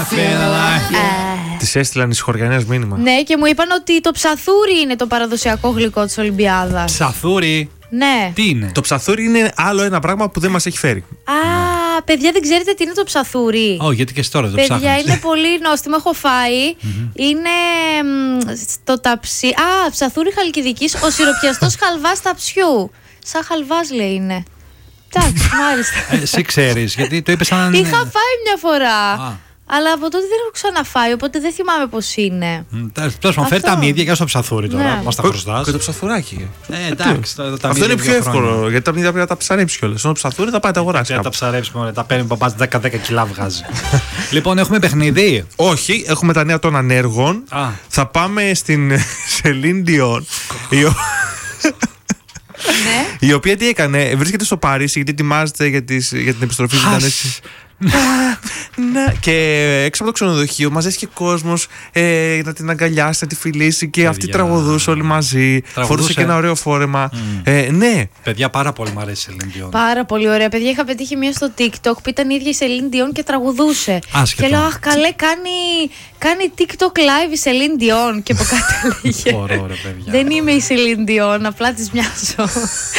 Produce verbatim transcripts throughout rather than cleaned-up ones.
Της έστειλαν οι συγχωριανές μήνυμα. Ναι, και μου είπαν ότι το ψαθούρι είναι το παραδοσιακό γλυκό της Ολυμπιάδας. Ψαθούρι. Ναι. Τι είναι? Το ψαθούρι είναι άλλο ένα πράγμα που δεν μας έχει φέρει. Α, παιδιά, δεν ξέρετε τι είναι το ψαθούρι? Όχι, oh, γιατί και εσύ τώρα το παιδιά, ψάχνεις. Παιδιά, είναι πολύ νόστιμο. Έχω φάει. Mm-hmm. Είναι μ, στο ταψί. Α, ψαθούρι Χαλκιδικής, ο σιροπιαστός χαλβάς ταψιού. Σαν χαλβάς λέει είναι. Εντάξει, μάλιστα. Ε, εσύ ξέρεις, γιατί το είπες σαν... Είχα φάει μια φορά. Ah. Αλλά από τότε δεν έχω ξαναφάει, οπότε δεν θυμάμαι πώς είναι. Τέλος πάντων, φέρει τα μύδια και στο ψαθούρι τώρα. Ναι. Μας τα χρωστάς. Και το ψαθουράκι. Ε, εντάξει, τα, τα αυτό είναι πιο εύκολο. Γιατί τα μύδια πρέπει να τα ψαρέψει κιόλας. Ενώ το ψαθούρι θα πάει τα αγοράσει. Δεν τα ψαρέψει μόνο, τα παίρνει παπάς δέκα δέκα κιλά βγάζει. Λοιπόν, έχουμε παιχνίδι. Όχι, έχουμε τα νέα των ανέργων. Α. Θα πάμε στην Celine Dion. Ναι. Η οποία τι έκανε, βρίσκεται στο Παρίσι γιατί ετοιμάζεται για, τις, για την επιστροφή της. Ναι. Και έξω από το ξενοδοχείο μαζεύτηκε κόσμος ε, να την αγκαλιάσει, να τη φιλήσει και αυτή τραγουδούσε όλοι μαζί. Φορούσε και ένα ωραίο φόρεμα. Mm. Ε, ναι. Παιδιά, πάρα πολύ μου αρέσει η Celine Dion. Πάρα πολύ ωραία. Παιδιά, είχα πετύχει μία στο TikTok που ήταν η ίδια η Celine Dion και τραγουδούσε. Άσχετο. Και λέω, αχ, καλέ, κάνει, κάνει TikTok live η Celine Dion. Και από κάτω έλεγε. Ωραίο, ρε, παιδιά. Δεν είμαι η Celine Dion, απλά της μοιάζω.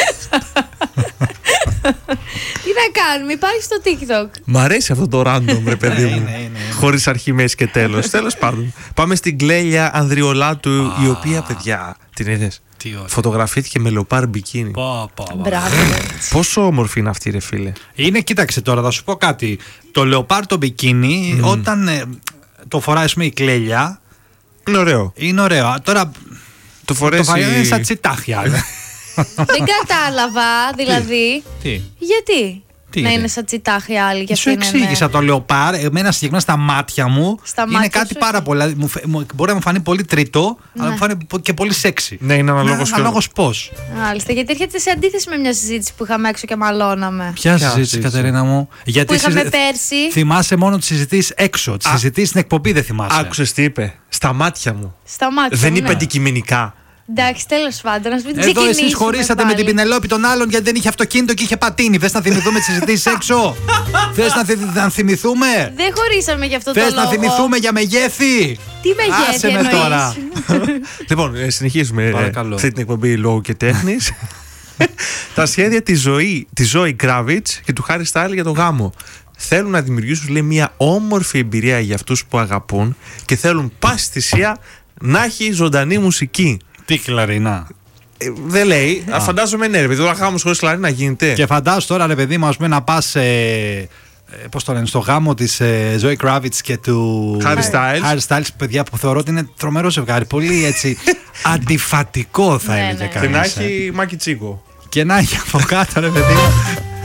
Τι να κάνουμε, υπάρχει στο TikTok. Μ' αρέσει αυτό το random, ρε παιδί μου. Χωρίς αρχή, μέση και τέλος. Τέλος πάντων. Πάμε στην Κλέλια Ανδριολάτου, η οποία, παιδιά, την είδες? Φωτογραφήθηκε με λεοπάρ μπικίνι. Μπράβο. Πόσο όμορφη είναι αυτή, ρε φίλε. Είναι, κοίταξε τώρα, θα σου πω κάτι. Το λεοπάρ το μπικίνι, mm. όταν ε, το φοράει, ας πούμε, η Κλέλια. Είναι ωραίο. Είναι ωραίο. Τώρα το φορέσει. Το είναι σαν τσιτάχια. Δεν κατάλαβα, δηλαδή. Τι? Γιατί? Τι να είναι, είναι σαν τσιτάχια άλλοι και σου εξήγησα, ναι. Το λεοπάρ, εμένα συγκεκριμένα στα μάτια μου στα είναι μάτια κάτι σου... πάρα πολύ. Μου, μου, μπορεί να μου φανεί πολύ τρίτο, ναι. Αλλά μου φανεί και πολύ σεξι. Ναι, είναι αναλόγως ναι, αναλόγως πώς. Μάλιστα, γιατί έρχεται σε αντίθεση με μια συζήτηση που είχαμε έξω και μαλώναμε. Ποια συζήτηση, Κατερίνα μου? Γιατί που είχαμε συζη... πέρσι. Θυμάσαι μόνο τις συζητήσεις έξω. Τις συζητήσεις στην εκπομπή δεν θυμάσαι. Άκουσες τι είπε? Στα μάτια μου. Στα μάτια δεν μου, είπε ναι. αντικειμενικά. Εντάξει, τέλος πάντων, ας μην ξεκινήσουμε. Εδώ εσείς χωρίσατε με την Πινελόπη των άλλων γιατί δεν είχε αυτοκίνητο και είχε πατίνι. Θες να θυμηθούμε τις συζητήσεις έξω? Θες να, θυ, να θυμηθούμε? Δεν χωρίσαμε γι' αυτό το λόγο. Θες να θυμηθούμε για μεγέθη? Τι μεγέθη? Άσε με τώρα. Λοιπόν, συνεχίζουμε αυτή την εκπομπή λόγου και τέχνης. Τα σχέδια της Ζωή, της Zoe Kravitz και του Harry Styles για το γάμο. Θέλουν να δημιουργήσουν, λέει, μια όμορφη εμπειρία για αυτούς που αγαπούν και θέλουν πάση θυσία να έχει ζωντανή μουσική. Τι κλαρίνα? Ε, δεν λέει. Α. Φαντάζομαι ναι, ρε παιδί. Τώρα γάμος χωρίς κλαρίνα γίνεται. Και φαντάζομαι τώρα, ρε παιδί μου, ας πούμε, να πας ε, πώς το λένε, στο γάμο της ε, Zoe Kravitz και του Harry Styles. Harry Styles, παιδιά, που θεωρώ ότι είναι τρομερό ζευγάρι. Πολύ έτσι αντιφατικό θα έλεγε κανείς. Και να έχει Μάκη Τσίκο. Και να έχει από κάτω, ρε παιδί μου.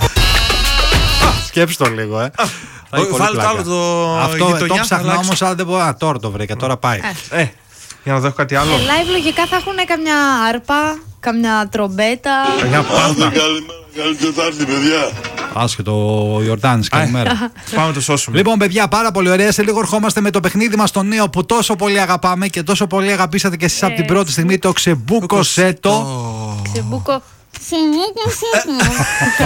Σκέψου το λίγο, ε. Βάλει το άλλο το. Αυτό το ψάχνα όμως, αλλά δεν μπορώ. Α, τώρα το βρήκα, τώρα πάει. Ε, για να δω κάτι άλλο. Ε, live λογικά θα έχουν καμιά άρπα, καμιά τρομπέτα. Καμιά πάρτα. Καλή Τετάρτη, παιδιά. Άσχετο ο Ιορδάνης, καλημέρα. Πάμε το σώσουμε. Λοιπόν, παιδιά, πάρα πολύ ωραία. Σε λίγο ερχόμαστε με το παιχνίδι μας το νέο που τόσο πολύ αγαπάμε και τόσο πολύ αγαπήσατε και εσείς από την πρώτη στιγμή. Το ξεμπούκοσέ το. Ξεμπούκο.